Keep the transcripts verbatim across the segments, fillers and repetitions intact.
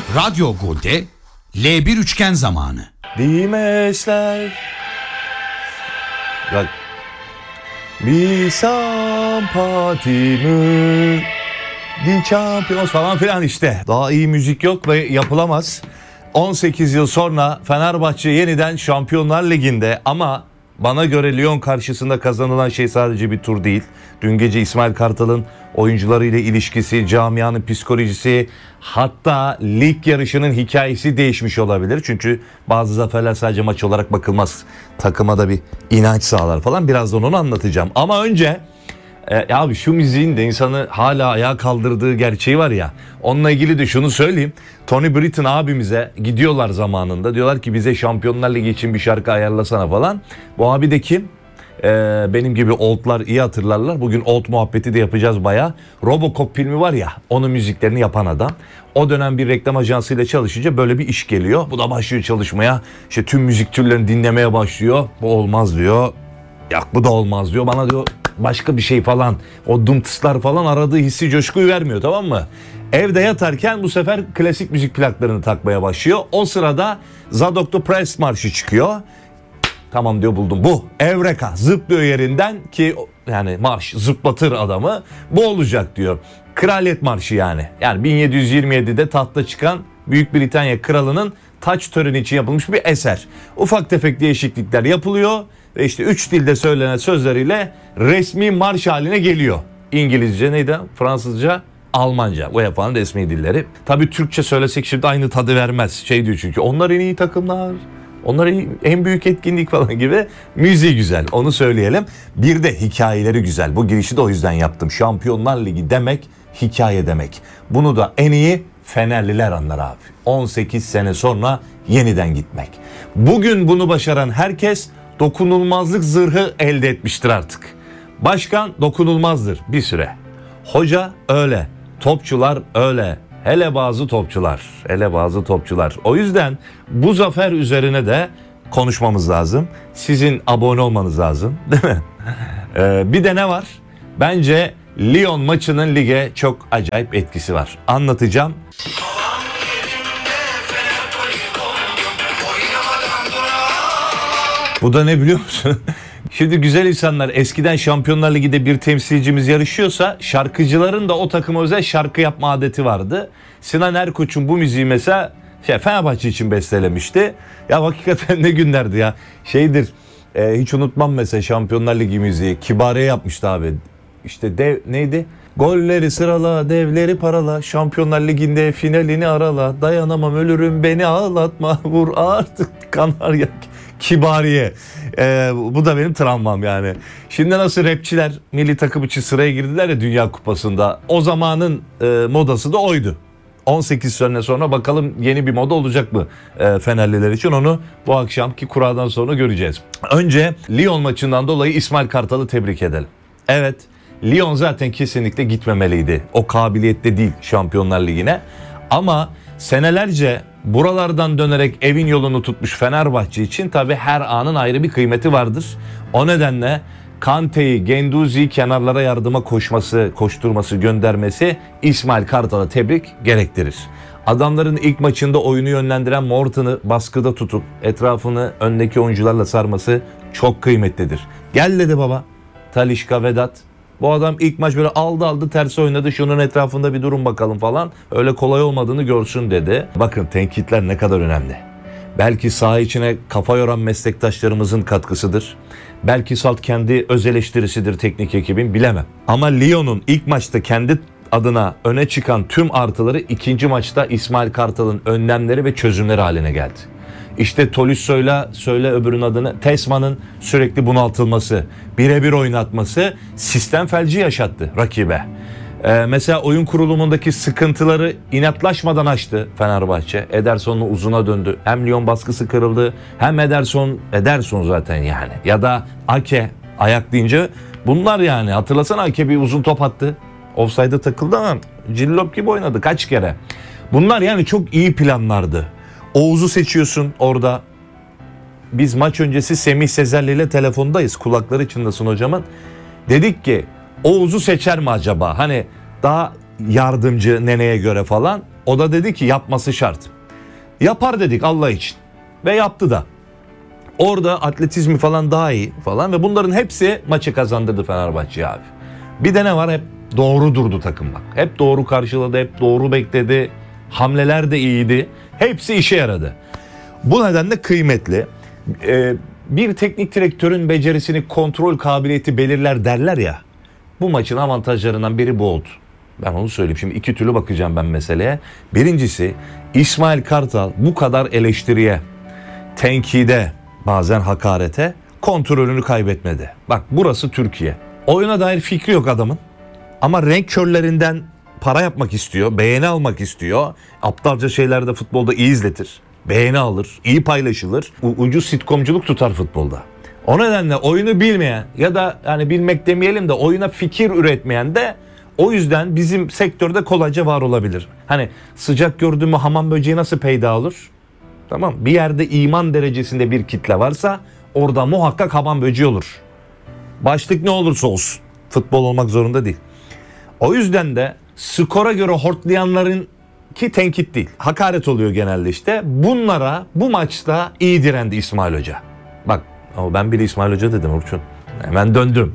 Radyo Gol'de L bir üçgen zamanı. Dimesler Bak Bir sampatimi Di Champions falan filan işte. Daha iyi müzik yok ve yapılamaz. on sekiz yıl sonra Fenerbahçe yeniden Şampiyonlar Ligi'nde, ama bana göre Lyon karşısında kazanılan şey sadece bir tur değil. Dün gece İsmail Kartal'ın oyuncularıyla ilişkisi, camianın psikolojisi, hatta lig yarışının hikayesi değişmiş olabilir. Çünkü bazı zaferler sadece maç olarak bakılmaz. Takıma da bir inanç sağlar falan. Birazdan onu anlatacağım. Ama önce e, abi şu müziğin de insanı hala ayağa kaldırdığı gerçeği var ya. Onunla ilgili de şunu söyleyeyim. Tony Britton abimize gidiyorlar zamanında. Diyorlar ki bize Şampiyonlar Ligi için bir şarkı ayarlasana falan. Bu abi de kim? Ee, benim gibi oldlar iyi hatırlarlar. Bugün old muhabbeti de yapacağız bayağı. Robocop filmi var ya, onun müziklerini yapan adam. O dönem bir reklam ajansıyla çalışınca böyle bir iş geliyor. Bu da başlıyor çalışmaya. İşte tüm müzik türlerini dinlemeye başlıyor. Bu olmaz diyor. Ya bu da olmaz diyor. Bana diyor başka bir şey falan. O dımtıslar falan aradığı hissi, coşkuyu vermiyor, tamam mı? Evde yatarken bu sefer klasik müzik plaklarını takmaya başlıyor. O sırada Zadok the Press marşı çıkıyor. Tamam diyor, buldum bu. Evreka, zıplıyor yerinden ki yani marş zıplatır adamı. Bu olacak diyor. Kraliyet Marşı yani. Yani bin yedi yüz yirmi yedide tahta çıkan Büyük Britanya Kralı'nın taç töreni için yapılmış bir eser. Ufak tefek değişiklikler yapılıyor ve işte üç dilde söylenen sözleriyle resmi marş haline geliyor. İngilizce neydi? Fransızca, Almanca. U E F A'nın resmi dilleri. Tabii Türkçe söylesek şimdi aynı tadı vermez. Şey diyor çünkü onlar en iyi takımlar. Onların en büyük etkinlik falan gibi. Müziği güzel, onu söyleyelim. Bir de hikayeleri güzel. Bu girişi de o yüzden yaptım. Şampiyonlar Ligi demek hikaye demek. Bunu da en iyi Fenerliler anlar abi. on sekiz sene sonra yeniden gitmek. Bugün bunu başaran herkes dokunulmazlık zırhı elde etmiştir artık. Başkan dokunulmazdır bir süre. Hoca öyle. Topçular öyle. Hele bazı topçular, hele bazı topçular. O yüzden bu zafer üzerine de konuşmamız lazım. Sizin abone olmanız lazım, değil mi? Ee, bir de ne var? Bence Lyon maçının lige çok acayip etkisi var. Anlatacağım. Bu da ne biliyor musun? Şimdi güzel insanlar, eskiden Şampiyonlar Ligi'de bir temsilcimiz yarışıyorsa şarkıcıların da o takıma özel şarkı yapma adeti vardı. Sinan Erkoç'un bu müziği mesela şey, Fenerbahçe için bestelemişti. Ya hakikaten ne günlerdi ya. Şeydir, e, hiç unutmam mesela Şampiyonlar Ligi müziği. Kibariye yapmıştı abi. İşte dev neydi? Golleri sırala, devleri parala, Şampiyonlar Ligi'nde finalini arala, dayanamam ölürüm beni ağlatma, vur artık kanarya. Kibariye. Ee, bu da benim travmam yani. Şimdi nasıl rapçiler milli takım için sıraya girdiler ya Dünya Kupası'nda. O zamanın e, modası da oydu. on sekiz sene sonra bakalım yeni bir moda olacak mı e, Fenerliler için, onu bu akşamki kuradan sonra göreceğiz. Önce Lyon maçından dolayı İsmail Kartal'ı tebrik edelim. Evet, Lyon zaten kesinlikle gitmemeliydi. O kabiliyette değil Şampiyonlar Ligi'ne. Ama senelerce buralardan dönerek evin yolunu tutmuş Fenerbahçe için tabii her anın ayrı bir kıymeti vardır. O nedenle Kante'yi, Genduzi'yi kenarlara yardıma koşması, koşturması, göndermesi İsmail Kartal'a tebrik gerektirir. Adamların ilk maçında oyunu yönlendiren Morton'u baskıda tutup etrafını öndeki oyuncularla sarması çok kıymetlidir. Gel dedi baba, Talisca, Vedat. Bu adam ilk maç böyle aldı aldı ters oynadı, şunun etrafında bir durun bakalım falan. Öyle kolay olmadığını görsün dedi. Bakın tenkitler ne kadar önemli. Belki saha içine kafa yoran meslektaşlarımızın katkısıdır. Belki salt kendi öz eleştirisidir teknik ekibin, bilemem. Ama Lyon'un ilk maçta kendi adına öne çıkan tüm artıları ikinci maçta İsmail Kartal'ın önlemleri ve çözümleri haline geldi. İşte Tolosso'yla söyle öbürünün adını, Tesman'ın sürekli bunaltılması, birebir oynatması sistem felci yaşattı rakibe. Ee, mesela oyun kurulumundaki sıkıntıları inatlaşmadan aştı Fenerbahçe. Ederson'la uzuna döndü. Hem Lyon baskısı kırıldı, hem Ederson, Ederson zaten yani. Ya da Ake ayak deyince bunlar yani. Hatırlasana, Ake bir uzun top attı. Offside'a takıldı ama cillop gibi oynadı kaç kere. Bunlar yani çok iyi planlardı. Oğuz'u seçiyorsun orada. Biz maç öncesi Semih Sezerli ile telefondayız. Kulakları çınlasın hocamın. Dedik ki Oğuz'u seçer mi acaba? Hani daha yardımcı Nene'ye göre falan. O da dedi ki yapması şart. Yapar dedik Allah için. Ve yaptı da. Orada atletizmi falan daha iyi falan ve bunların hepsi maçı kazandırdı Fenerbahçe abi. Bir de ne var, hep doğru durdu takım bak. Hep doğru karşıladı, hep doğru bekledi. Hamleler de iyiydi. Hepsi işe yaradı. Bu nedenle kıymetli. Ee, bir teknik direktörün becerisini kontrol kabiliyeti belirler derler ya. Bu maçın avantajlarından biri bu oldu. Ben onu söyleyeyim. Şimdi iki türlü bakacağım ben meseleye. Birincisi, İsmail Kartal bu kadar eleştiriye, tenkide, bazen hakarete kontrolünü kaybetmedi. Bak burası Türkiye. Oyuna dair fikri yok adamın. Ama renk körlerinden para yapmak istiyor, beğeni almak istiyor. Aptalca şeyler de futbolda iyi izletir. Beğeni alır, iyi paylaşılır. U- ucuz sitcomculuk tutar futbolda. O nedenle oyunu bilmeyen ya da yani bilmek demeyelim de oyuna fikir üretmeyen de o yüzden bizim sektörde kolayca var olabilir. Hani sıcak gördüğü mü hamam böceği nasıl peyda olur? Tamam, bir yerde iman derecesinde bir kitle varsa orada muhakkak hamam böceği olur. Başlık ne olursa olsun. Futbol olmak zorunda değil. O yüzden de skora göre hortlayanların ki tenkit değil, hakaret oluyor genelde işte. Bunlara bu maçta iyi direndi İsmail Hoca. Bak ama ben bile İsmail Hoca dedim Orçun. Hemen döndüm.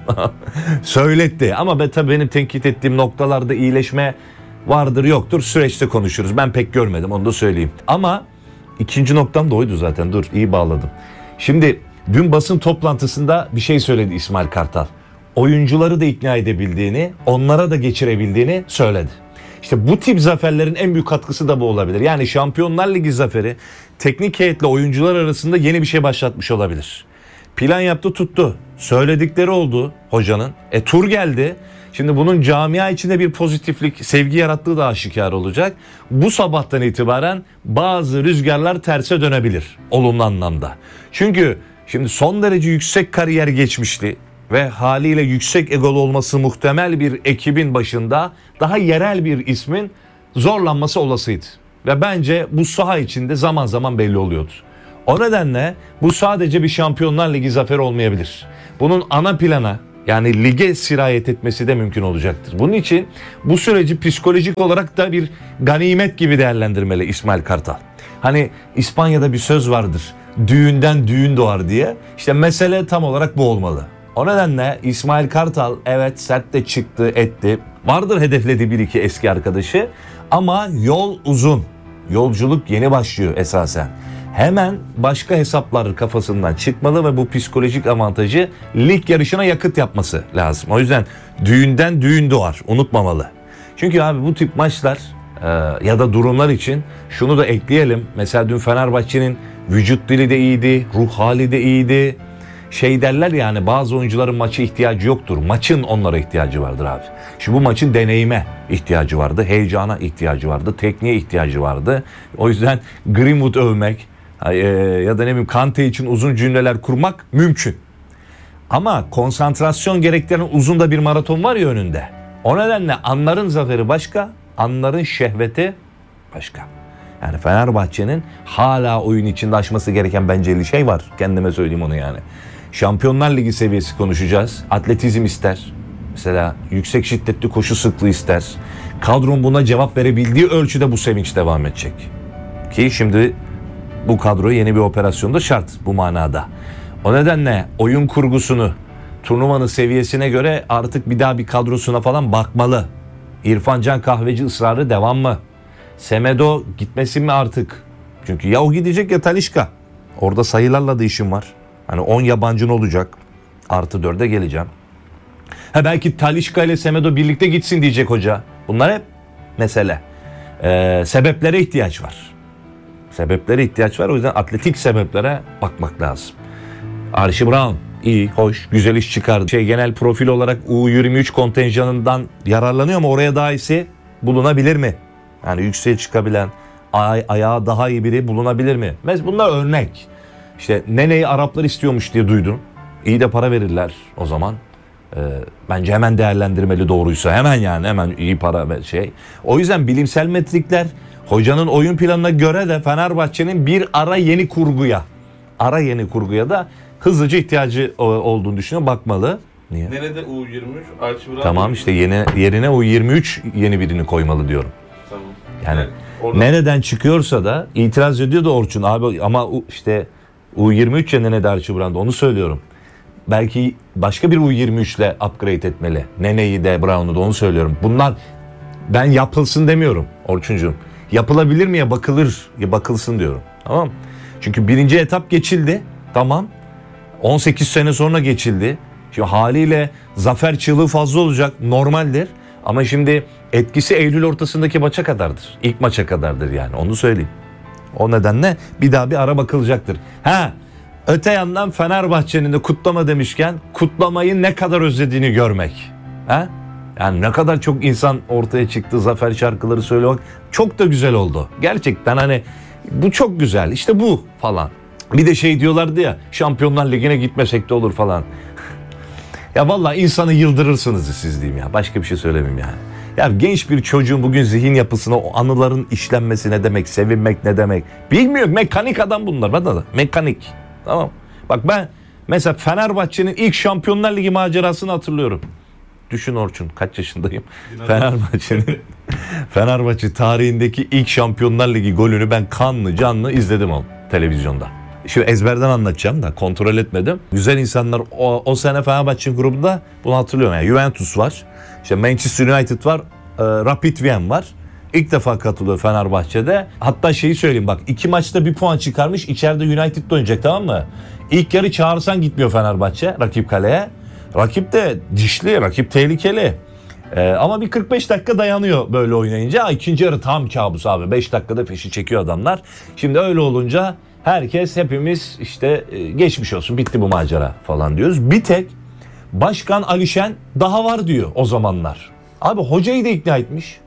Söyletti ama ben, tabii benim tenkit ettiğim noktalarda iyileşme vardır yoktur. Süreçte konuşuruz. Ben pek görmedim, onu da söyleyeyim. Ama ikinci noktam da oydu zaten. Dur, iyi bağladım. Şimdi dün basın toplantısında bir şey söyledi İsmail Kartal. Oyuncuları da ikna edebildiğini, onlara da geçirebildiğini söyledi. İşte bu tip zaferlerin en büyük katkısı da bu olabilir. Yani Şampiyonlar Ligi zaferi teknik heyetle oyuncular arasında yeni bir şey başlatmış olabilir. Plan yaptı, tuttu. Söyledikleri oldu hocanın. E tur geldi. Şimdi bunun camia içinde bir pozitiflik, sevgi yarattığı da aşikar olacak. Bu sabahtan itibaren bazı rüzgarlar terse dönebilir olumlu anlamda. Çünkü şimdi son derece yüksek kariyer geçmişli ve haliyle yüksek egolu olması muhtemel bir ekibin başında daha yerel bir ismin zorlanması olasıydı. Ve bence bu saha içinde zaman zaman belli oluyordu. O nedenle bu sadece bir Şampiyonlar Ligi zaferi olmayabilir. Bunun ana plana, yani lige sirayet etmesi de mümkün olacaktır. Bunun için bu süreci psikolojik olarak da bir ganimet gibi değerlendirmeli İsmail Kartal. Hani İspanya'da bir söz vardır, düğünden düğün doğar diye. İşte mesele tam olarak bu olmalı. O nedenle İsmail Kartal evet sert de çıktı etti. Vardır hedeflediği bir iki eski arkadaşı ama yol uzun. Yolculuk yeni başlıyor esasen. Hemen başka hesaplar kafasından çıkmalı ve bu psikolojik avantajı lig yarışına yakıt yapması lazım. O yüzden düğünden düğün doğar, unutmamalı. Çünkü abi bu tip maçlar e, ya da durumlar için şunu da ekleyelim. Mesela dün Fenerbahçe'nin vücut dili de iyiydi, ruh hali de iyiydi. Şey derler yani, bazı oyuncuların maça ihtiyacı yoktur. Maçın onlara ihtiyacı vardır abi. Şimdi bu maçın deneyime ihtiyacı vardı, heyecana ihtiyacı vardı, tekniğe ihtiyacı vardı. O yüzden Greenwood övmek ya da ne bileyim Kante için uzun cümleler kurmak mümkün. Ama konsantrasyon gerektiren uzun da bir maraton var ya önünde. O nedenle anların zaferi başka, anların şehveti başka. Yani Fenerbahçe'nin hala oyun içinde aşması gereken benceli şey var. Kendime söyleyeyim onu yani. Şampiyonlar Ligi seviyesi konuşacağız. Atletizm ister. Mesela yüksek şiddetli koşu sıklığı ister. Kadron buna cevap verebildiği ölçüde bu sevinç devam edecek. Ki şimdi bu kadro yeni bir operasyonda şart bu manada. O nedenle oyun kurgusunu turnuvanın seviyesine göre artık bir daha bir kadrosuna falan bakmalı. İrfan Can Kahveci ısrarı devam mı? Semedo gitmesin mi artık? Çünkü ya o gidecek ya Talisca. Orada sayılarla da işim var. Hani on yabancın olacak. Artı dörde geleceğim. Ha belki Talisca ile Semedo birlikte gitsin diyecek hoca. Bunlar hep mesele. Ee, sebeplere ihtiyaç var. Sebeplere ihtiyaç var. O yüzden atletik sebeplere bakmak lazım. Archie Brown iyi, hoş, güzel iş çıkardı. Şey, genel profil olarak U yirmi üç kontenjanından yararlanıyor ama oraya daha iyisi bulunabilir mi? Yani yükseğe çıkabilen, ay- ayağı daha iyi biri bulunabilir mi? Mesela bunlar örnek. İşte Nene'yi Araplar istiyormuş diye duydum. İyi de para verirler o zaman. Ee, bence hemen değerlendirmeli doğruysa. Hemen yani hemen iyi para ve şey. O yüzden bilimsel metrikler hocanın oyun planına göre de Fenerbahçe'nin bir ara yeni kurguya, ara yeni kurguya da hızlıca ihtiyacı olduğunu düşünüyorum. Bakmalı. Niye? Nerede U yirmi üç? Archie Brown. Tamam işte yeni, yerine U yirmi üç yeni birini koymalı diyorum. Tamam. Yani Evet, oradan- nereden çıkıyorsa da itiraz ediyor da Orçun abi ama u- işte U yirmi üç ya Nene Darçı Brown'da onu söylüyorum. Belki başka bir U yirmi üç ile upgrade etmeli. Nene'yi de Brown'u da onu söylüyorum. Bunlar ben yapılsın demiyorum Orçuncuğum. Yapılabilir mi ya bakılır ya bakılsın diyorum. Tamam. Çünkü birinci etap geçildi. Tamam. on sekiz sene sonra geçildi. Şimdi haliyle zafer çığlığı fazla olacak. Normaldir. Ama şimdi etkisi Eylül ortasındaki maça kadardır. İlk maça kadardır yani. Onu söyleyeyim. O nedenle bir daha bir ara bakılacaktır. Ha, öte yandan Fenerbahçe'nin de kutlama demişken kutlamayı ne kadar özlediğini görmek. Ha? Yani ne kadar çok insan ortaya çıktı, zafer şarkıları söylemek çok da güzel oldu. Gerçekten hani bu çok güzel. İşte bu falan. Bir de şey diyorlardı ya, Şampiyonlar Ligi'ne gitmesek de olur falan. Ya vallahi insanı yıldırırsınız siz diyeyim ya. Başka bir şey söylemeyeyim yani. Ya genç bir çocuğun bugün zihin yapısına, o anıların işlenmesi ne demek, sevinmek ne demek. Bilmiyorum, mekanik adam bunlar. Bana da mekanik. Tamam. Bak ben mesela Fenerbahçe'nin ilk Şampiyonlar Ligi macerasını hatırlıyorum. Düşün Orçun, kaç yaşındayım? Fenerbahçe'nin Fenerbahçe tarihindeki ilk Şampiyonlar Ligi golünü ben kanlı canlı izledim onu televizyonda. Şimdi ezberden anlatacağım da kontrol etmedim. Güzel insanlar o, o sene Fenerbahçe grubunda bunu hatırlıyorum. Yani Juventus var, işte Manchester United var, e, Rapid Wien var. İlk defa katılıyor Fenerbahçe'de. Hatta şeyi söyleyeyim bak, iki maçta bir puan çıkarmış, içeride United'da oynayacak, tamam mı? İlk yarı çağırsan gitmiyor Fenerbahçe rakip kaleye. Rakip de dişli, rakip tehlikeli. Ee, ama bir kırk beş dakika dayanıyor böyle oynayınca. Ha, ikinci yarı tam kabus abi. beş dakikada peşi çekiyor adamlar. Şimdi öyle olunca herkes, hepimiz işte e, geçmiş olsun, bitti bu macera falan diyoruz. Bir tek Başkan Alişen daha var diyor o zamanlar. Abi hocayı da ikna etmiş.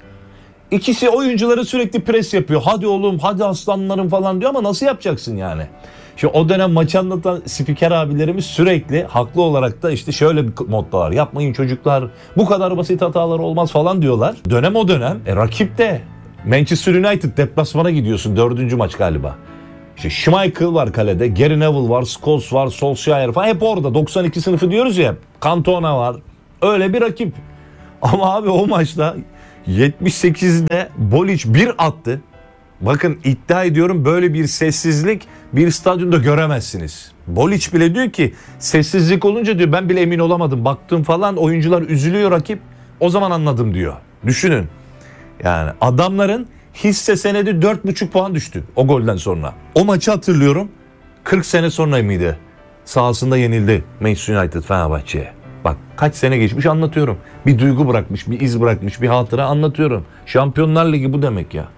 İkisi oyuncuları sürekli pres yapıyor. Hadi oğlum, hadi aslanlarım falan diyor ama nasıl yapacaksın yani? Şimdi o dönem maçı anlatan spiker abilerimiz sürekli haklı olarak da işte şöyle bir moddalar. Yapmayın çocuklar, bu kadar basit hatalar olmaz falan diyorlar. Dönem o dönem. E, rakip de Manchester United, deplasmana gidiyorsun, dördüncü maç galiba. İşte Schmeichel var kalede, Gary Neville var, Scholes var, Solskjaer falan, hep orada. doksan iki sınıfı diyoruz ya, Cantona var. Öyle bir rakip. Ama abi o maçta yetmiş sekizde Boliç bir attı. Bakın iddia ediyorum, böyle bir sessizlik bir stadyumda göremezsiniz. Boliç bile diyor ki sessizlik olunca diyor ben bile emin olamadım. Baktım falan, oyuncular üzülüyor, rakip. O zaman anladım diyor. Düşünün. Yani adamların hisse senedi dört buçuk puan düştü o golden sonra. O maçı hatırlıyorum. kırk sene sonra mıydı? Sahasında yenildi Manchester United Fenerbahçe'ye. Bak kaç sene geçmiş anlatıyorum. Bir duygu bırakmış, bir iz bırakmış, bir hatıra anlatıyorum. Şampiyonlar Ligi bu demek ya.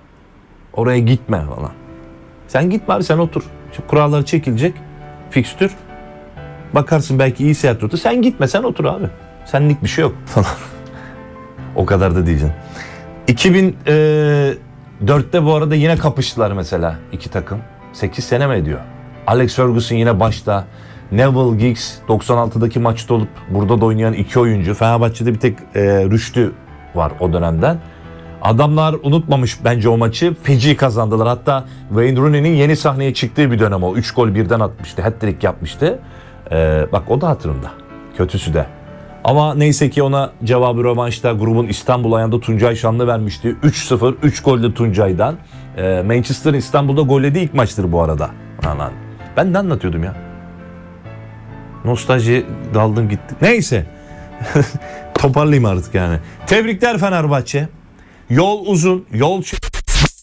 Oraya gitme falan. Sen gitme abi, sen otur. Şu kuralları çekilecek. Fikstür. Bakarsın belki iyi seyahat rotu. Sen gitme, sen otur abi. Senlik bir şey yok falan. O kadar da diyeceksin. iki bin dörtte bu arada yine kapıştılar mesela iki takım. sekiz sene mi ediyor? Alex Ferguson yine başta. Neville, Giggs doksan altıdaki maçta olup burada da oynayan iki oyuncu. Fenerbahçe'de bir tek e, Rüştü var o dönemden. Adamlar unutmamış bence o maçı. Feci kazandılar. Hatta Wayne Rooney'nin yeni sahneye çıktığı bir dönem o. üç gol birden atmıştı. Hat-trick yapmıştı. Ee, bak o da hatırımda. Kötüsü de. Ama neyse ki ona cevabı rövanşta grubun İstanbul ayağında Tuncay Şanlı vermişti. üç sıfır, üç gollü Tuncay'dan. Ee, Manchester İstanbul'da gollediği ilk maçtır bu arada. Aman. Ben ne anlatıyordum ya? Nostalji daldım gitti. Neyse. Toparlayayım artık yani. Tebrikler Fenerbahçe. Yol uzun, yol